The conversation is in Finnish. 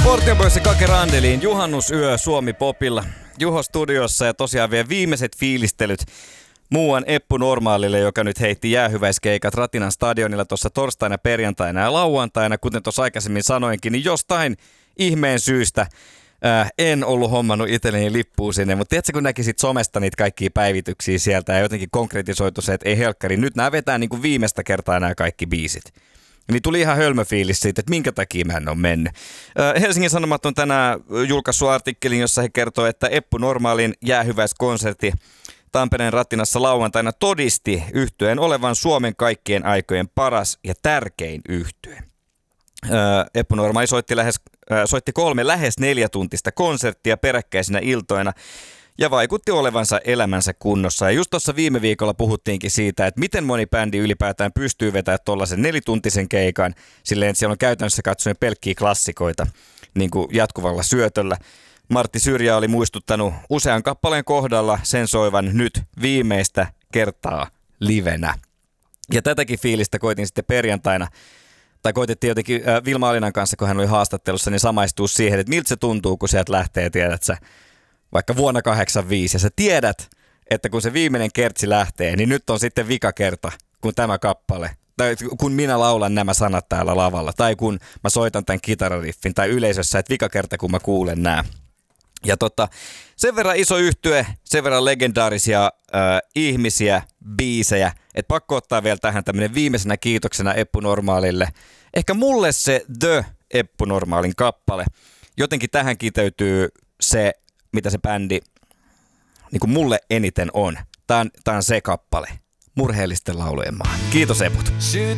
Portionpoissa ja Kake Randeliin, juhannusyö Suomi Popilla. Juho studiossa ja tosiaan vielä viimeiset fiilistelyt muuan Eppu Normaalille, joka nyt heitti jäähyväiskeikat Ratinan stadionilla tuossa torstaina, perjantaina ja lauantaina. Kuten tuossa aikaisemmin sanoinkin, niin jostain ihmeen syystä en ollut hommannut itselleni lippua sinne. Mutta tiedätkö, kun näkisit somesta niitä kaikkia päivityksiä sieltä ja jotenkin konkretisoitu se, että ei helkkari, nyt nämä vetää niin kuin viimeistä kertaa nämä kaikki biisit. Niin tuli ihan hölmö fiilis siitä, että minkä takia mä en ole mennyt. Helsingin Sanomat on tänään julkaissut artikkelin, jossa he kertoo, että Eppu Normaalin jäähyväiskonsertti Tampereen Ratinassa lauantaina todisti yhtyeen olevan Suomen kaikkien aikojen paras ja tärkein yhtye. Eppu Normaali soitti 3 lähes 4-tuntista konserttia peräkkäisinä iltoina ja vaikutti olevansa elämänsä kunnossa. Ja just tuossa viime viikolla puhuttiinkin siitä, että miten moni bändi ylipäätään pystyy vetämään tuollaisen 4-tuntisen keikan silleen, että siellä on käytännössä katsoen pelkkiä klassikoita niin kuin jatkuvalla syötöllä. Martti Syrjä oli muistuttanut usean kappaleen kohdalla sen soivan nyt viimeistä kertaa livenä. Ja tätäkin fiilistä koitin sitten perjantaina, tai koitettiin jotenkin Vilma Alinan kanssa, kun hän oli haastattelussa, niin samaistuu siihen, että miltä se tuntuu, kun sieltä lähtee, tiedät sä, vaikka vuonna 1985, ja sä tiedät, että kun se viimeinen kertsi lähtee, niin nyt on sitten vika kerta, kun tämä kappale, tai kun minä laulan nämä sanat täällä lavalla, tai kun mä soitan tämän kitarariffin, tai yleisössä, että vika kerta, kun mä kuulen nämä. Ja sen verran iso yhtye, sen verran legendaarisia ihmisiä, biisejä, että pakko ottaa vielä tähän tämmöinen viimeisenä kiitoksena Eppu Normaalille. Ehkä mulle se The Eppu Normaalin kappale. Jotenkin tähän kiteytyy se, mitä se bändi niin kuin mulle eniten on. Tää on se kappale. Murheellisten laulujen maa. Kiitos Eput.